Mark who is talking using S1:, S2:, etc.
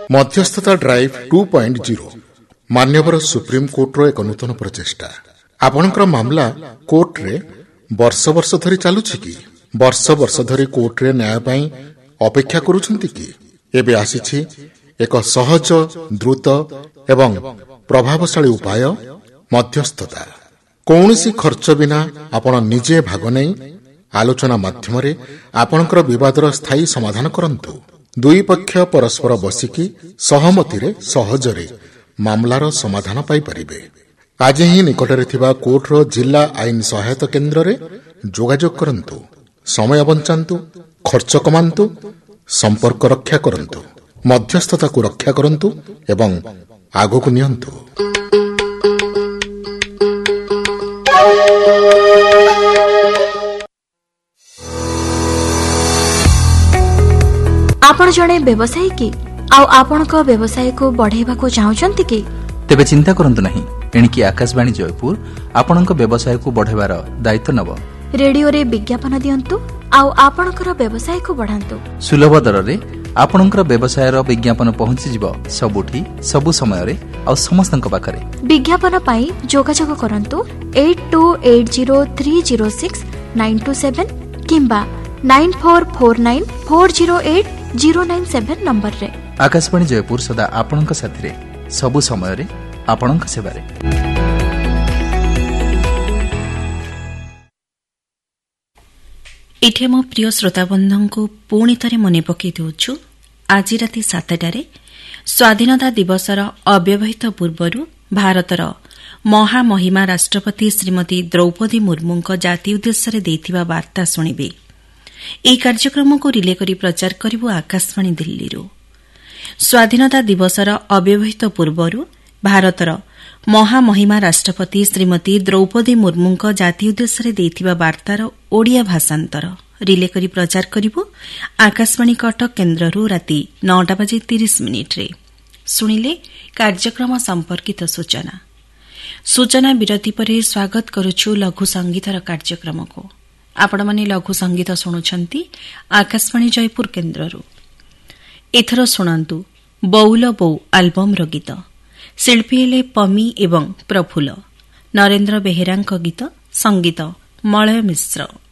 S1: ମଧ୍ୟସ୍ଥତା ଡ୍ରାଇଭ୍ 2.0 ମାନ୍ୟବର ସୁପ୍ରିମକୋର୍ଟର ଏକ ନୂତନ ପ୍ରଚେଷ୍ଟା। ଆପଣଙ୍କର ମାମଲା କୋର୍ଟରେ ବର୍ଷ ବର୍ଷ ଧରି ଚାଲୁଛି କି? ବର୍ଷ ବର୍ଷ ଧରି କୋର୍ଟରେ ନ୍ୟାୟ ପାଇଁ ଅପେକ୍ଷା କରୁଛନ୍ତି କି? ଏବେ ଆସିଛି ଏକ ସହଜ, ଦ୍ରୁତ ଏବଂ ପ୍ରଭାବଶାଳୀ ଉପାୟ, ମଧ୍ୟସ୍ଥତା। କୌଣସି ଖର୍ଚ୍ଚ ବିନା ଆପଣ ନିଜେ ଭାଗ ନେଇ ଆଲୋଚନା ମାଧ୍ୟମରେ ଆପଣଙ୍କର ବିବାଦର ସ୍ଥାୟୀ ସମାଧାନ କରନ୍ତୁ। ଦୁଇ ପକ୍ଷ ପରସ୍ପର ବସିକି ସହମତିରେ ସହଜରେ ମାମଲାର ସମାଧାନ ପାଇପାରିବେ। ଆଜି ହିଁ ନିକଟରେ ଥିବା କୋର୍ଟର ଜିଲ୍ଲା ଆଇନ ସହାୟତା କେନ୍ଦ୍ରରେ ଯୋଗାଯୋଗ କରନ୍ତୁ। ସମୟ ବଞ୍ଚାନ୍ତୁ, ଖର୍ଚ୍ଚ କମାନ୍ତୁ, ସମ୍ପର୍କ ରକ୍ଷା କରନ୍ତୁ, ମଧ୍ୟସ୍ଥତାକୁ ରକ୍ଷା କରନ୍ତୁ ଏବଂ ଆଗକୁ ନିଅନ୍ତୁ।
S2: ଆପଣ ଜଣେ ବ୍ୟବସାୟୀ କି? ଆଉ ଆପଣଙ୍କ ବ୍ୟବସାୟକୁ ବଢାଇବାକୁ ଚାହୁଁଛନ୍ତି କି?
S3: ତେବେ ଚିନ୍ତା କରନ୍ତୁ ନାହିଁ, ଏଣିକି ଆକାଶବାଣୀ ଜୟପୁର ଆପଣଙ୍କ ବ୍ୟବସାୟକୁ ବଢାଇବାର ଦାୟିତ୍ୱ ନେବ।
S2: ରେଡିଓରେ ବିଜ୍ଞାପନ ଦିଅନ୍ତୁ ଆଉ ଆପଣଙ୍କର ବ୍ୟବସାୟକୁ ବଢାନ୍ତୁ।
S3: ସୁଲଭ ଦରରେ ଆପଣଙ୍କର ବ୍ୟବସାୟର ବିଜ୍ଞାପନ ପହଞ୍ଚିଯିବ ସବୁଠି, ସବୁ ସମୟରେ ଆଉ ସମସ୍ତଙ୍କ ପାଖରେ।
S2: ବିଜ୍ଞାପନ ପାଇଁ ଯୋଗାଯୋଗ କରନ୍ତୁ 8280306927 କିମ୍ବା 9449408097 ନମ୍ବରରେ।
S3: ଆକାଶବାଣୀ ଜୟପୁର ସଦା ଆପଣଙ୍କ ସାଥିରେ, ସବୁ ସମୟରେ ଆପଣଙ୍କ ସେବାରେ।
S4: ଏଠି ମୋ ପ୍ରିୟ ଶ୍ରୋତାବନ୍ଧୁଙ୍କୁ ପୁଣି ଥରେ ମନେ ପକାଇ ଦେଉଛୁ, ଆଜି ରାତି 7ଟାରେ ସ୍ୱାଧୀନତା ଦିବସର ଅବ୍ୟବହିତ ପୂର୍ବରୁ ଭାରତର ମହାମହିମା ରାଷ୍ଟ୍ରପତି ଶ୍ରୀମତୀ ଦ୍ରୌପଦୀ ମୁର୍ମୁଙ୍କ ଜାତି ଉଦ୍ଦେଶ୍ୟରେ ଦେଇଥିବା ବାର୍ତ୍ତା ଶୁଣିବେ। ଏହି କାର୍ଯ୍ୟକ୍ରମକୁ ରିଲେ କରି ପ୍ରଚାର କରିବୁ ଆକାଶବାଣୀ ଦିଲ୍ଲୀରୁ। ସ୍ୱାଧୀନତା ଦିବସର ଅବ୍ୟବହିତ ପୂର୍ବରୁ ଭାରତର ମହାମହିମା ରାଷ୍ଟ୍ରପତି ଶ୍ରୀମତୀ ଦ୍ରୌପଦୀ ମୁର୍ମୁଙ୍କ ଜାତି ଉଦ୍ଦେଶ୍ୟରେ ଦେଇଥିବା ବାର୍ତ୍ତାର ଓଡ଼ିଆ ଭାଷାନ୍ତର ରିଲେ କରି ପ୍ରଚାର କରିବୁ ଆକାଶବାଣୀ କଟକ କେନ୍ଦ୍ରରୁ ରାତି 9:30 ଶୁଣିଲେ କାର୍ଯ୍ୟକ୍ରମ ସମ୍ପର୍କିତ ସୂଚନା ବିରତି ପରେ ସ୍ୱାଗତ କରୁଛୁ ଲଘୁ ସଙ୍ଗୀତର କାର୍ଯ୍ୟକ୍ରମକୁ। ଆପଣମାନେ ଲଘୁ ସଙ୍ଗୀତ ଶୁଣୁଛନ୍ତି ଆକାଶବାଣୀ ଜୟପୁର କେନ୍ଦ୍ରରୁ। ଏଥର ଶୁଣନ୍ତୁ ବଉଲ ବୋଉ ଆଲବମ୍ର ଗୀତ। ଶିଳ୍ପୀ ହେଲେ ପମି ଏବଂ ପ୍ରଫୁଲ୍ଲ। ନରେନ୍ଦ୍ର ବେହେରାଙ୍କ ଗୀତ, ସଙ୍ଗୀତ ମଳୟ ମିଶ୍ର।